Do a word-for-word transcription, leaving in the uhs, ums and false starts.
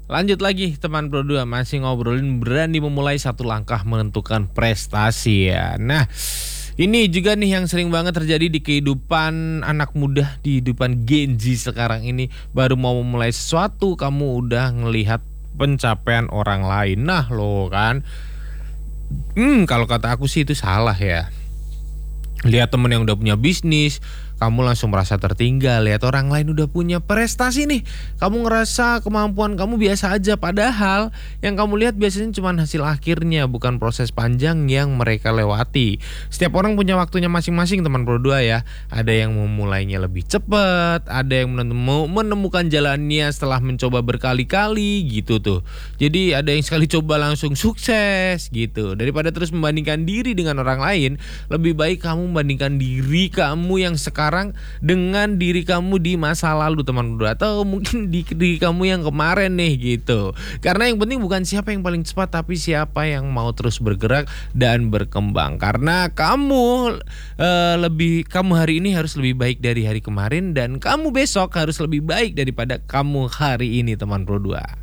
Lanjut lagi teman Pro dua, masih ngobrolin berani memulai satu langkah menentukan prestasi ya. Nah, ini juga nih yang sering banget terjadi di kehidupan anak muda, di kehidupan Gen Z sekarang ini. Baru mau memulai sesuatu, kamu udah ngelihat pencapaian orang lain. Nah lo kan, hmm, kalau kata aku sih itu salah ya. Lihat temen yang udah punya bisnis, kamu langsung merasa tertinggal. Lihat orang lain udah punya prestasi nih, kamu ngerasa kemampuan kamu biasa aja. Padahal yang kamu lihat biasanya cuma hasil akhirnya, bukan proses panjang yang mereka lewati. Setiap orang punya waktunya masing-masing teman Pro dua ya. Ada yang memulainya lebih cepat, ada yang menemu- menemukan jalannya setelah mencoba berkali-kali gitu tuh. Jadi ada yang sekali coba langsung sukses gitu. Daripada terus membandingkan diri dengan orang lain, lebih baik kamu membandingkan diri kamu yang sekarang dengan diri kamu di masa lalu teman berdua, atau mungkin di diri kamu yang kemarin nih gitu. Karena yang penting bukan siapa yang paling cepat, tapi siapa yang mau terus bergerak dan berkembang. Karena kamu eh, lebih kamu hari ini harus lebih baik dari hari kemarin, dan kamu besok harus lebih baik daripada kamu hari ini teman Pro dua.